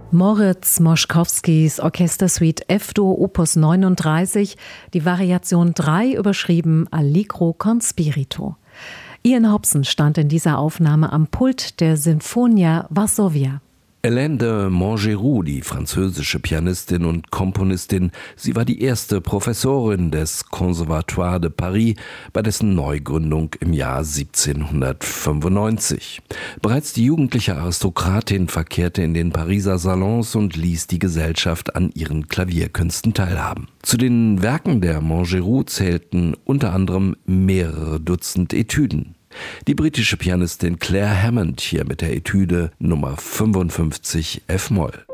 Moritz Moszkowskis Orchestersuite F-Dur Opus 39, die Variation 3 überschrieben Allegro con spirito. Ian Hobson stand in dieser Aufnahme am Pult der Sinfonia Varsovia. Hélène de Montgeroux, die französische Pianistin und Komponistin, sie war die erste Professorin des Conservatoire de Paris bei dessen Neugründung im Jahr 1795. Bereits die jugendliche Aristokratin verkehrte in den Pariser Salons und ließ die Gesellschaft an ihren Klavierkünsten teilhaben. Zu den Werken der Montgeroux zählten unter anderem mehrere Dutzend Etüden. Die britische Pianistin Claire Hammond hier mit der Etüde Nummer 55 F-Moll.